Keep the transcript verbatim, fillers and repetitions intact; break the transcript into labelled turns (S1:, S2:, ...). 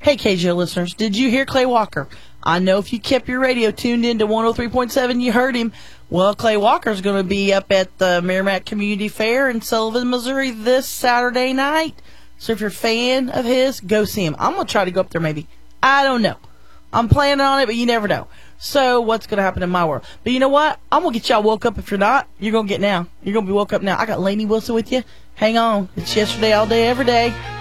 S1: Hey, K J listeners, did you hear Clay Walker? I know if you kept your radio tuned in to one oh three point seven, you heard him. Well, Clay Walker's going to be up at the Merrimack Community Fair in Sullivan, Missouri this Saturday night. So if you're a fan of his, go see him. I'm going to try to go up there maybe. I don't know. I'm planning on it, but you never know. So what's going to happen in my world? But you know what? I'm going to get y'all woke up. If you're not, you're going to get now. You're going to be woke up now. I got Lainey Wilson with you. Hang on. It's yesterday all day, every day.